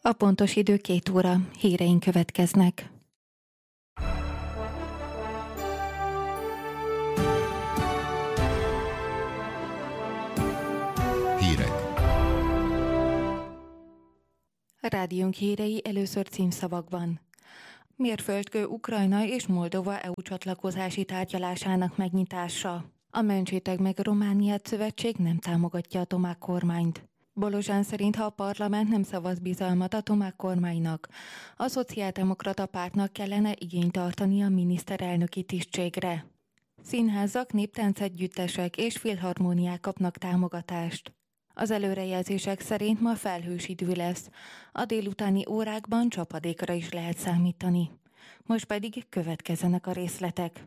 A pontos idő 2 óra, híreink következnek. Hírek. A rádiónk hírei először címszavakban. Mérföldkő Ukrajna és Moldova EU csatlakozási tárgyalásának megnyitása. A Mentsétek meg Romániát szövetség nem támogatja a Tomák kormányt. Bolozsán szerint, ha a parlament nem szavaz bizalmat a Tomák kormánynak, a szociáldemokrata pártnak kellene igényt tartani a miniszterelnöki tisztségre. Színházak, néptáncegyüttesek és filharmóniák kapnak támogatást. Az előrejelzések szerint ma felhős idő lesz, a délutáni órákban csapadékra is lehet számítani. Most pedig következzenek a részletek.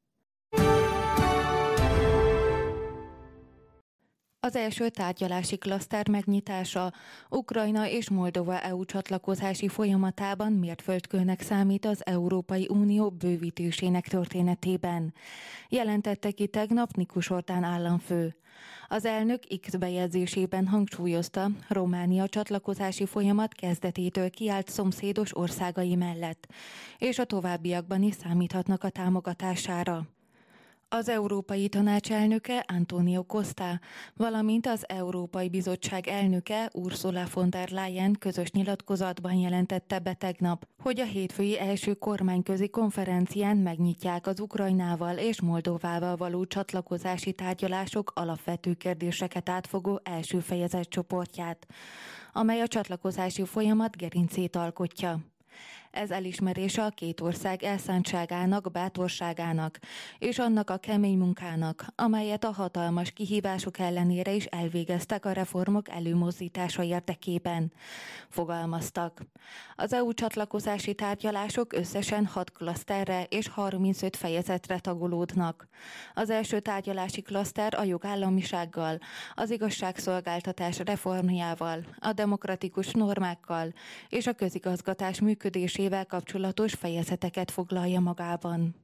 Az első tárgyalási klaszter megnyitása Ukrajna és Moldova EU csatlakozási folyamatában mérföldkőnek számít az Európai Unió bővítésének történetében, jelentette ki tegnap Nikus Orbán államfő. Az elnök X bejegyzésében hangsúlyozta, Románia csatlakozási folyamat kezdetétől kiállt szomszédos országai mellett, és a továbbiakban is számíthatnak a támogatására. Az Európai Tanács elnöke Antonio Costa, valamint az Európai Bizottság elnöke Ursula von der Leyen közös nyilatkozatban jelentette be tegnap, hogy a hétfői első kormányközi konferencián megnyitják az Ukrajnával és Moldovával való csatlakozási tárgyalások alapvető kérdéseket átfogó első fejezet csoportját, amely a csatlakozási folyamat gerincét alkotja. Ez elismerése a két ország elszántságának, bátorságának és annak a kemény munkának, amelyet a hatalmas kihívások ellenére is elvégeztek a reformok előmozdítása érdekében, fogalmaztak. Az EU csatlakozási tárgyalások összesen 6 klaszterre és 35 fejezetre tagolódnak. Az első tárgyalási klaszter a jogállamisággal, az igazságszolgáltatás reformjával, a demokratikus normákkal és a közigazgatás működésével kapcsolatos fejezeteket foglalja magában.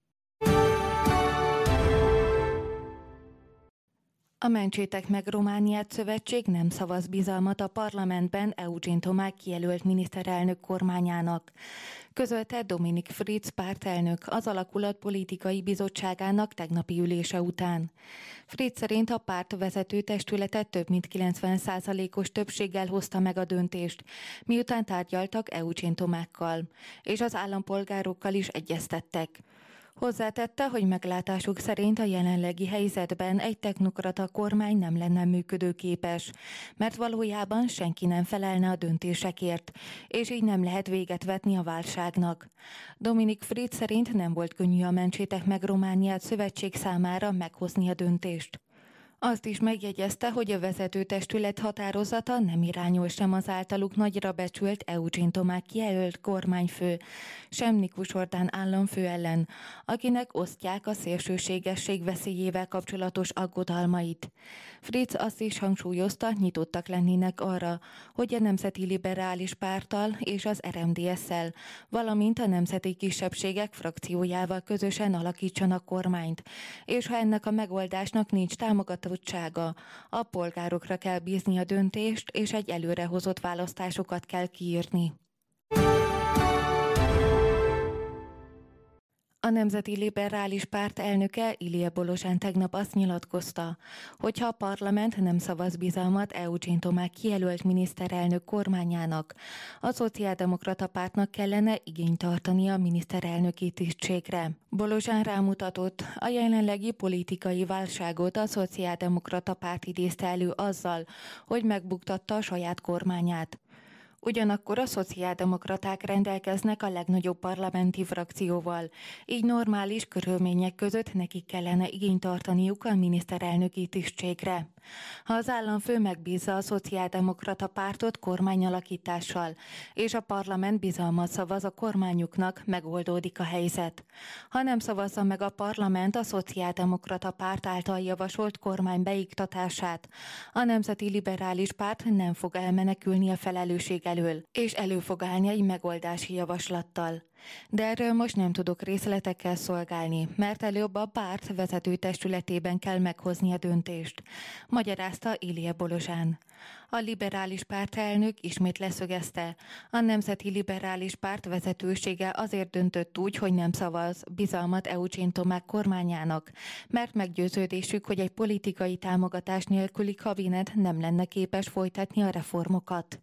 A Mentsétek meg Romániát szövetség nem szavaz bizalmat a parlamentben Eugen Tomák kijelölt miniszterelnök kormányának, közölte Dominik Fritz pártelnök az alakulat politikai bizottságának tegnapi ülése után. Fritz szerint a párt vezető testülete több mint 90%-os többséggel hozta meg a döntést, miután tárgyaltak Eugen Tomákkal, és az állampolgárokkal is egyeztettek. Hozzátette, hogy meglátásuk szerint a jelenlegi helyzetben egy technokrata kormány nem lenne működőképes, mert valójában senki nem felelne a döntésekért, és így nem lehet véget vetni a válságnak. Dominik Fritz szerint nem volt könnyű a Mentsétek meg Romániát szövetség számára meghozni a döntést. Azt is megjegyezte, hogy a vezetőtestület határozata nem irányul sem az általuk nagyra becsült Eugen Tomák kijelölt kormányfő, sem Nikus Orbán államfő ellen, akinek osztják a szélsőségesség veszélyével kapcsolatos aggodalmait. Fritz azt is hangsúlyozta, nyitottak lennének arra, hogy a Nemzeti Liberális Párttal és az RMDS-szel, valamint a Nemzeti Kisebbségek frakciójával közösen alakítsanak kormányt, és ha ennek a megoldásnak nincs támogatottsága, a polgárokra kell bízni a döntést, és egy előrehozott választásokat kell kiírni. A Nemzeti Liberális Párt elnöke Ilie Bolozsán tegnap azt nyilatkozta, hogy ha a parlament nem szavaz bizalmat Eugen Tomák kijelölt miniszterelnök kormányának, a szociáldemokrata pártnak kellene igényt tartani a miniszterelnöki tisztségre. Bolozsán rámutatott, a jelenlegi politikai válságot a szociáldemokrata párt idézte elő azzal, hogy megbuktatta a saját kormányát. Ugyanakkor a szociáldemokraták rendelkeznek a legnagyobb parlamenti frakcióval, így normális körülmények között nekik kellene igényt tartaniuk a miniszterelnöki tisztségre. Ha az államfő megbízza a szociáldemokrata pártot kormányalakítással, és a parlament bizalmat szavaz a kormányuknak, megoldódik a helyzet. Ha nem szavazza meg a parlament a szociáldemokrata párt által javasolt kormány beiktatását, a Nemzeti Liberális Párt nem fog elmenekülni a felelősség elől, és elő fog állni egy megoldási javaslattal. De erről most nem tudok részletekkel szolgálni, mert előbb a párt vezető testületében kell meghozni a döntést, magyarázta Ilije Bolozsán. A liberális párt elnök ismét leszögezte, a Nemzeti Liberális Párt vezetősége azért döntött úgy, hogy nem szavaz bizalmat Eugen Tomák kormányának, mert meggyőződésük, hogy egy politikai támogatás nélküli kabinet nem lenne képes folytatni a reformokat.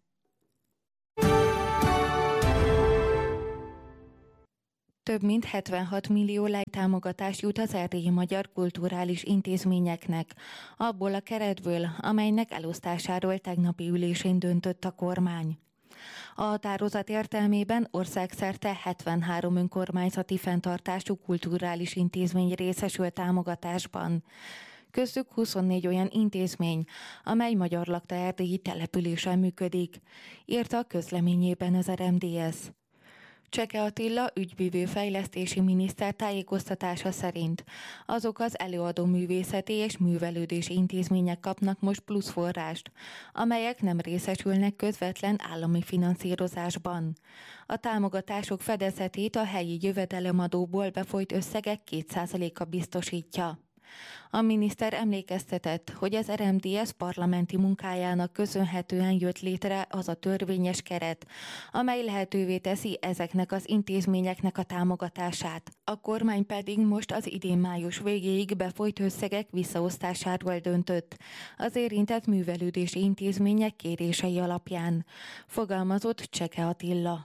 Több mint 76 millió lejtámogatás jut az erdélyi magyar kulturális intézményeknek, abból a keretből, amelynek elosztásáról tegnapi ülésén döntött a kormány. A határozat értelmében országszerte 73 önkormányzati fenntartású kulturális intézmény részesül támogatásban. Köztük 24 olyan intézmény, amely magyar lakta erdélyi településen működik, írta a közleményében az RMDS. Cseke Attila ügyvívő fejlesztési miniszter tájékoztatása szerint azok az előadó művészeti és művelődési intézmények kapnak most plusz forrást, amelyek nem részesülnek közvetlen állami finanszírozásban. A támogatások fedezetét a helyi jövedelemadóból befolyt összegek 2%-a biztosítja. A miniszter emlékeztetett, hogy az RMDS parlamenti munkájának köszönhetően jött létre az a törvényes keret, amely lehetővé teszi ezeknek az intézményeknek a támogatását. A kormány pedig most az idén május végéig befolyt összegek visszaosztásáról döntött, az érintett művelődési intézmények kérései alapján, fogalmazott Cseke Attila.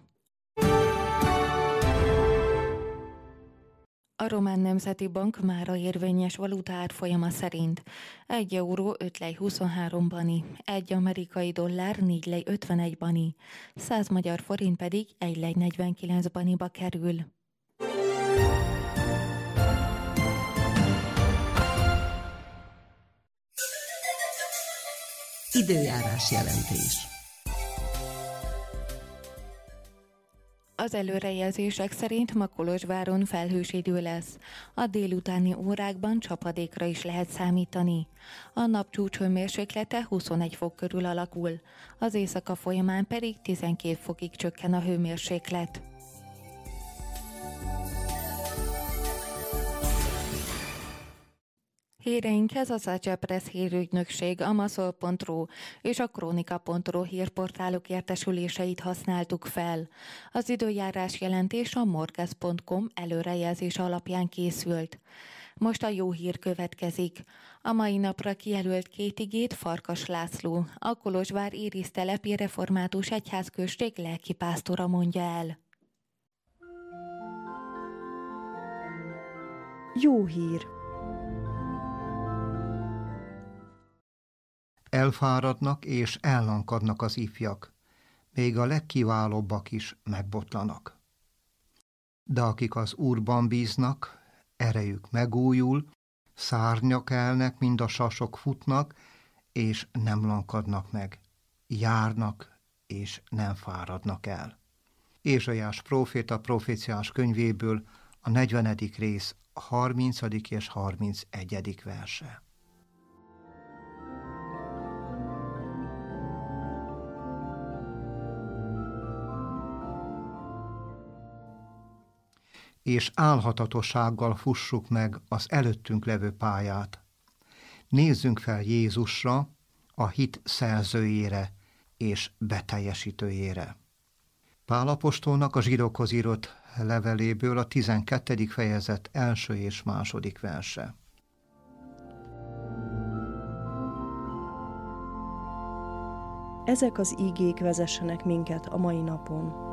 A Román Nemzeti Bank mára érvényes valutaárfolyama szerint 1 euró 5 lej 23 bani, 1 amerikai dollár 4 lej 51 bani, 100 magyar forint pedig 1 lej 49 baniba kerül. Időjárás jelentés. Az előrejelzések szerint ma Kolozsváron felhős idő lesz. A délutáni órákban csapadékra is lehet számítani. A nap csúcshőmérséklete 21 fok körül alakul, az éjszaka folyamán pedig 12 fokig csökken a hőmérséklet. Híreinkhez az Agyapres hírügynökség, a Maszol.ru és a Kronika.ru hírportálok értesüléseit használtuk fel. Az időjárás jelentés a morgez.com előrejelzés alapján készült. Most a jó hír következik. A mai napra kijelölt 2 igét Farkas László, a Kolozsvár Érisztelepi Református Egyházközség lelkipásztora mondja el. Jó hír! Elfáradnak és ellankadnak az ifjak, még a legkiválóbbak is megbotlanak. De akik az Úrban bíznak, erejük megújul, szárnyak elnek, mind a sasok futnak, és nem lankadnak meg, járnak, és nem fáradnak el. Ézsaiás próféta proféciás könyvéből a 40. rész 30. és 31. verse. És álhatatossággal fussuk meg az előttünk levő pályát. Nézzünk fel Jézusra, a hit szerzőjére és beteljesítőjére. Pál apostolnak a zsidókhoz írott leveléből a 12. fejezet 1. és 2. verse. Ezek az ígék vezessenek minket a mai napon.